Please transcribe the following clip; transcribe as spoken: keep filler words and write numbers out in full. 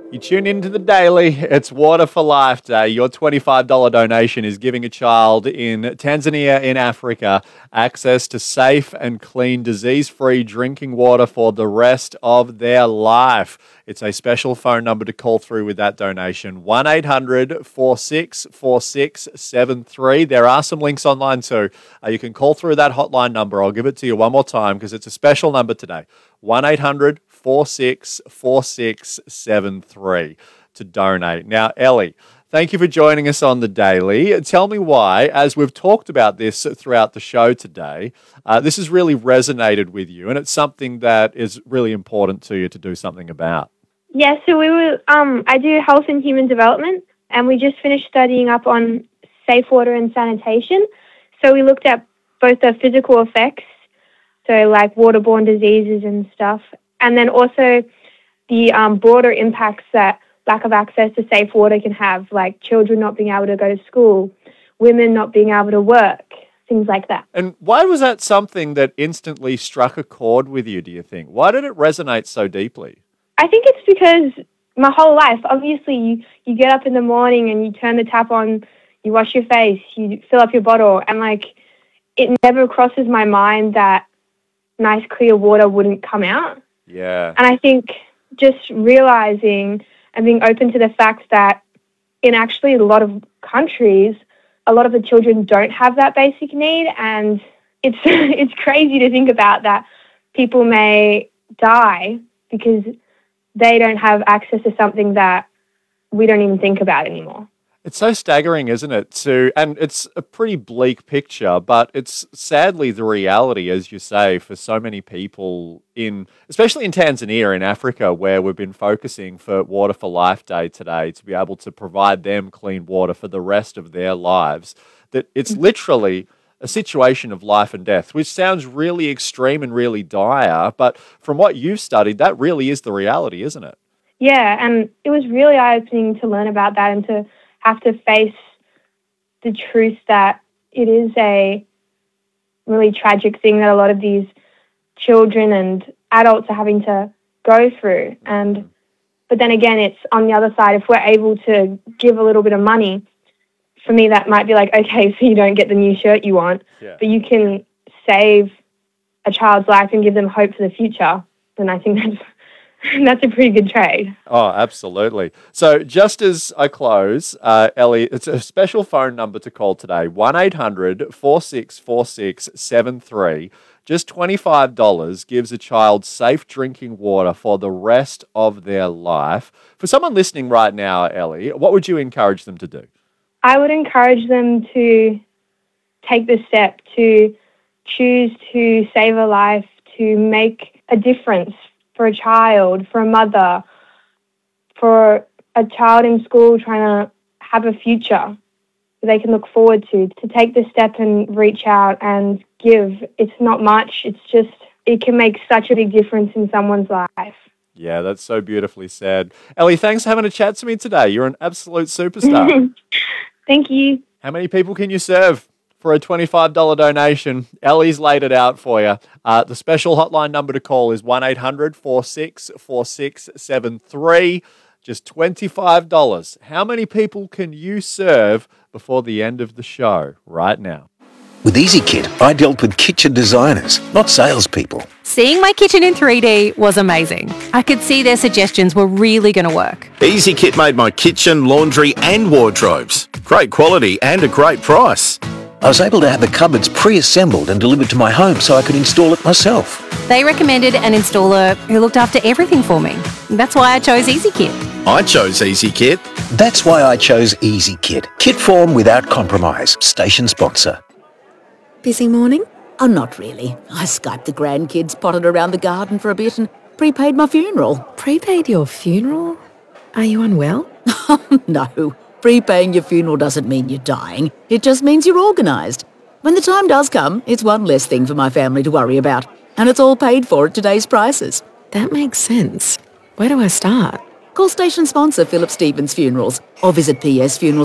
You tune into the Daily. It's Water for Life Day. Your twenty-five dollars donation is giving a child in Tanzania in Africa access to safe and clean, disease-free drinking water for the rest of their life. It's a special phone number to call through with that donation, one eight hundred four six four six seven three. There are some links online too. Uh, you can call through that hotline number. I'll give it to you one more time because it's a special number today, one eight hundred four six four six seven three to donate. Now, Ellie, thank you for joining us on the Daily. Tell me why, as we've talked about this throughout the show today, uh, this has really resonated with you and it's something that is really important to you to do something about. Yeah, so we were, um, I do health and human development, and we just finished studying up on safe water and sanitation. So we looked at both the physical effects, so like waterborne diseases and stuff, and then also the um, broader impacts that lack of access to safe water can have, like children not being able to go to school, women not being able to work, things like that. And why was that something that instantly struck a chord with you, do you think? Why did it resonate so deeply? I think it's because my whole life, obviously, you, you get up in the morning and you turn the tap on, you wash your face, you fill up your bottle, and, like, it never crosses my mind that nice, clear water wouldn't come out. Yeah. And I think just realizing and being open to the fact that in actually a lot of countries, a lot of the children don't have that basic need, and it's it's crazy to think about that people may die because they don't have access to something that we don't even think about anymore. It's so staggering, isn't it? To, and it's a pretty bleak picture, but it's sadly the reality, as you say, for so many people in, especially in Tanzania, in Africa, where we've been focusing for Water for Life Day today, to be able to provide them clean water for the rest of their lives, that it's literally a situation of life and death, which sounds really extreme and really dire, but from what you've studied, that really is the reality, isn't it? Yeah, and it was really eye-opening to learn about that and to have to face the truth that it is a really tragic thing that a lot of these children and adults are having to go through. And but then again, it's on the other side, if we're able to give a little bit of money, for me that might be like, okay, so you don't get the new shirt you want, yeah. but you can save a child's life and give them hope for the future, then I think that's That's a pretty good trade. Oh, absolutely. So just as I close, uh, Ellie, it's a special phone number to call today, one eight hundred four six four six seven three. Just twenty-five dollars gives a child safe drinking water for the rest of their life. For someone listening right now, Ellie, what would you encourage them to do? I would encourage them to take the step to choose to save a life, to make a difference for a child, for a mother, for a child in school trying to have a future that they can look forward to, to take the step and reach out and give. It's not much. It's just, it can make such a big difference in someone's life. Yeah, that's so beautifully said. Ellie, thanks for having a chat to me today. You're an absolute superstar. Thank you. How many people can you serve for a twenty-five dollars donation? Ellie's laid it out for you. Uh, the special hotline number to call is one eight hundred four six four six seven three. Just twenty-five dollars. How many people can you serve before the end of the show right now? With EasyKit, I dealt with kitchen designers, not salespeople. Seeing my kitchen in three D was amazing. I could see their suggestions were really going to work. EasyKit made my kitchen, laundry and wardrobes. Great quality and a great price. I was able to have the cupboards pre-assembled and delivered to my home so I could install it myself. They recommended an installer who looked after everything for me. That's why I chose EasyKit. I chose EasyKit. That's why I chose EasyKit. Kit form without compromise. Station sponsor. Busy morning? Oh, not really. I Skyped the grandkids, potted around the garden for a bit and prepaid my funeral. Prepaid your funeral? Are you unwell? No. Prepaying your funeral doesn't mean you're dying. It just means you're organised. When the time does come, it's one less thing for my family to worry about. And it's all paid for at today's prices. That makes sense. Where do I start? Call station sponsor Philip Stevens Funerals or visit p s funerals